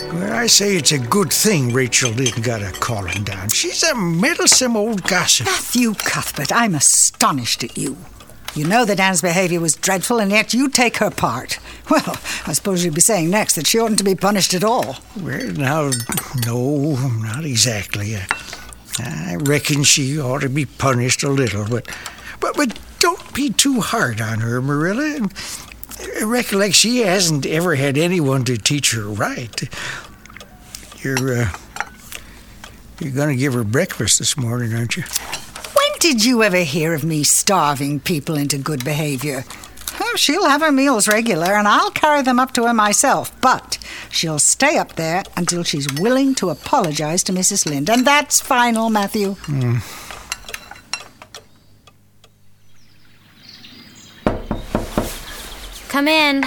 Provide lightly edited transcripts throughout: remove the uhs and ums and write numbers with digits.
Well, I say it's a good thing Rachel didn't got a calling down. She's a meddlesome old gossip. Matthew Cuthbert, I'm astonished at you. You know that Anne's behaviour was dreadful, and yet you take her part. Well, I suppose you'd be saying next that she oughtn't to be punished at all. Well, now, no, not exactly. I reckon she ought to be punished a little, but don't be too hard on her, Marilla. Recollect, she hasn't ever had anyone to teach her right. You're going to give her breakfast this morning, aren't you? When did you ever hear of me starving people into good behaviour? Oh, she'll have her meals regular, and I'll carry them up to her myself. But she'll stay up there until she's willing to apologize to Mrs. Lynde. And that's final, Matthew. Come in.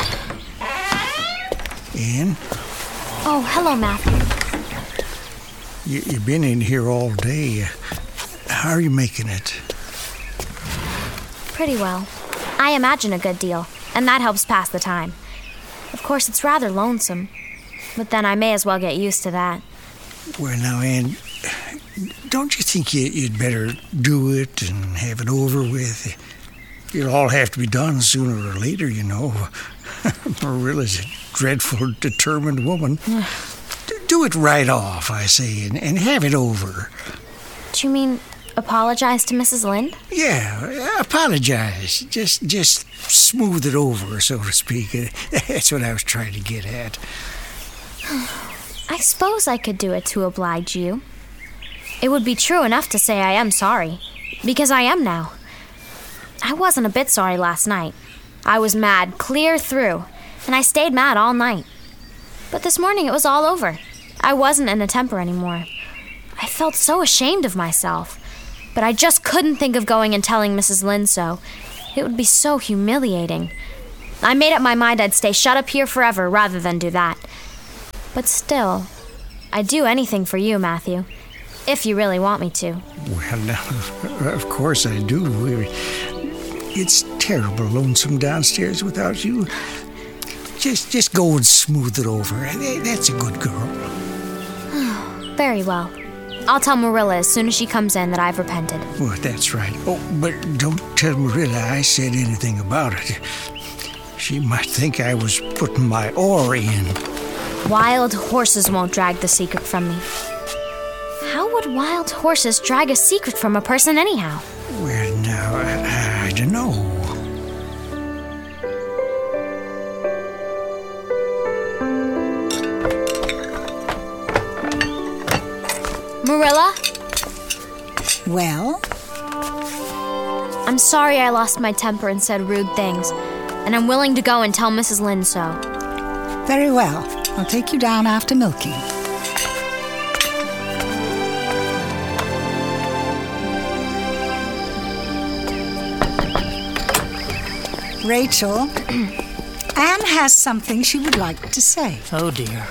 Anne? Oh, hello, Matthew. You've been in here all day. How are you making it? Pretty well. I imagine a good deal, and that helps pass the time. Of course, it's rather lonesome, but then I may as well get used to that. Well, now, Anne, don't you think you'd better do it and have it over with? It'll all have to be done sooner or later, you know. Marilla's a dreadful, determined woman. Do it right off, I say, and have it over. Do you mean apologize to Mrs. Lynde? Yeah, apologize. Just smooth it over, so to speak. That's what I was trying to get at. I suppose I could do it to oblige you. It would be true enough to say I am sorry, because I am now. I wasn't a bit sorry last night. I was mad clear through, and I stayed mad all night. But this morning it was all over. I wasn't in a temper anymore. I felt so ashamed of myself. But I just couldn't think of going and telling Mrs. Lynde so. It would be so humiliating. I made up my mind I'd stay shut up here forever rather than do that. But still, I'd do anything for you, Matthew, if you really want me to. Well, now, of course I do. It's terrible lonesome downstairs without you. Just go and smooth it over. That's a good girl. Very well. I'll tell Marilla as soon as she comes in that I've repented. Well, that's right. Oh, but don't tell Marilla I said anything about it. She might think I was putting my oar in. Wild horses won't drag the secret from me. How would wild horses drag a secret from a person anyhow? Well, now, I don't know. Marilla? Well? I'm sorry I lost my temper and said rude things, and I'm willing to go and tell Mrs. Lynde so. Very well. I'll take you down after milking. Rachel, Anne has something she would like to say. Oh, dear.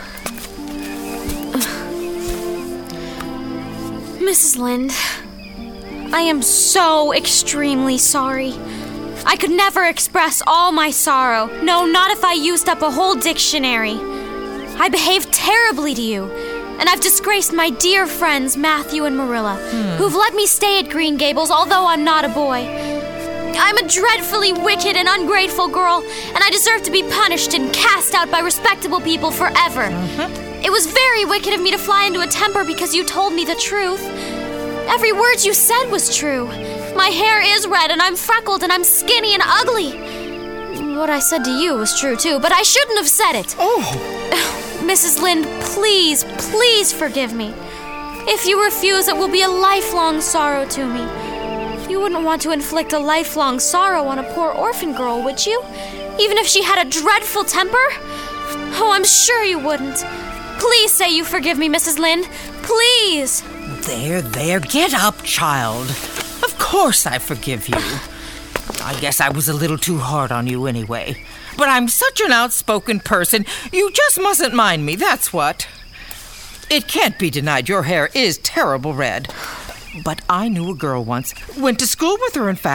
Mrs. Lynde, I am so extremely sorry. I could never express all my sorrow. No, not if I used up a whole dictionary. I behaved terribly to you, and I've disgraced my dear friends, Matthew and Marilla, who've let me stay at Green Gables, although I'm not a boy. I'm a dreadfully wicked and ungrateful girl, and I deserve to be punished and cast out by respectable people forever. It was very wicked of me to fly into a temper because you told me the truth. Every word you said was true. My hair is red, and I'm freckled, and I'm skinny and ugly. What I said to you was true, too, but I shouldn't have said it. Mrs. Lynde, please, please forgive me. If you refuse, it will be a lifelong sorrow to me. You wouldn't want to inflict a lifelong sorrow on a poor orphan girl, would you? Even if she had a dreadful temper? Oh, I'm sure you wouldn't. Please say you forgive me, Mrs. Lynde. Please. There, get up, child. Of course I forgive you. I guess I was a little too hard on you anyway. But I'm such an outspoken person, you just mustn't mind me, that's what. It can't be denied your hair is terrible red. But I knew a girl once, went to school with her, in fact,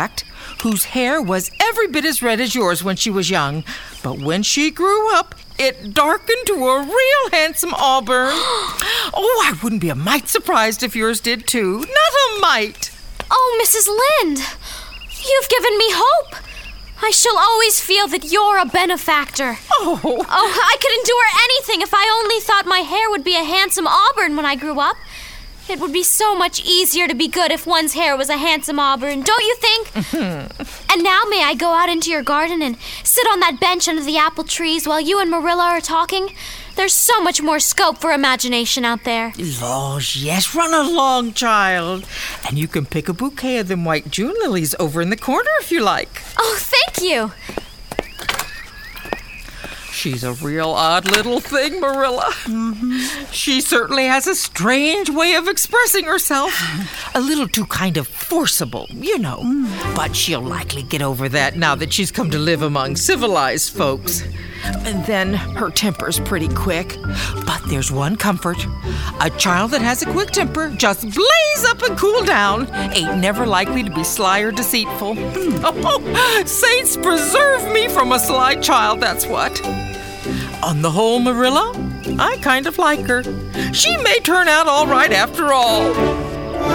whose hair was every bit as red as yours when she was young. But when she grew up, it darkened to a real handsome auburn. Oh, I wouldn't be a mite surprised if yours did too. Not a mite. Oh, Mrs. Lynde, you've given me hope. I shall always feel that you're a benefactor. Oh, I could endure anything if I only thought my hair would be a handsome auburn when I grew up. It would be so much easier to be good if one's hair was a handsome auburn, don't you think? And now may I go out into your garden and sit on that bench under the apple trees while you and Marilla are talking? There's so much more scope for imagination out there. Laws, yes, run along, child. And you can pick a bouquet of them white June lilies over in the corner if you like. Oh, thank you. She's a real odd little thing, Marilla. She certainly has a strange way of expressing herself. A little too kind of forcible, you know. But she'll likely get over that now that she's come to live among civilized folks. And then her temper's pretty quick. But there's one comfort. A child that has a quick temper just blaze up and cool down. Ain't never likely to be sly or deceitful. Oh, saints preserve me from a sly child, that's what. On the whole, Marilla, I kind of like her. She may turn out all right after all.